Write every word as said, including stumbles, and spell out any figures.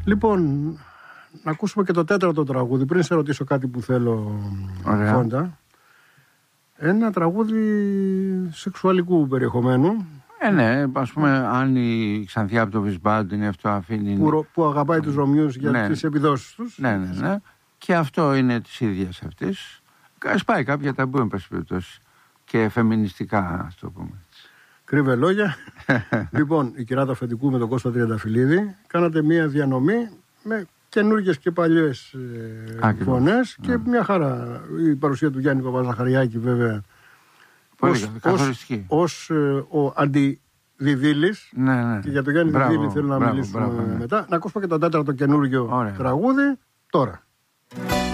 Λοιπόν, να ακούσουμε και το τέταρτο τραγούδι, πριν σε ρωτήσω κάτι που θέλω, Φόντα. Ένα τραγούδι σεξουαλικού περιεχομένου. Ε, ναι, ας πούμε, αν η Ξανθιά από το Βισμπάντ είναι αυτό, αφήνει. Που, που αγαπάει τους Ρωμιούς για ναι. τις επιδόσεις τους. Ναι, ναι, ναι. Και αυτό είναι της ίδιας αυτής. Σπάει κάποια ταμπού, εν πάση περιπτώσει. Και φεμινιστικά, ας το πούμε. Κρύβε λόγια. Λοιπόν, η Κυρά του Αφεντικού με τον Κώστα Τριανταφυλλίδη κάνατε μία διανομή με καινούργιες και παλιές ε, φωνές και μια χαρά. Η παρουσία του Γιάννη Παπαζαχαριάκη, βέβαια. Πολύ καθοριστική. Ως ε, ο αντιδιδύλης. Ναι, ναι. Και για τον Γιάννη μπράβο, Διδύλη θέλω να μπράβο, μιλήσουμε μπράβο, ναι. μετά. Να ακούσουμε και το τέταρτο καινούργιο Ωραία. τραγούδι τώρα.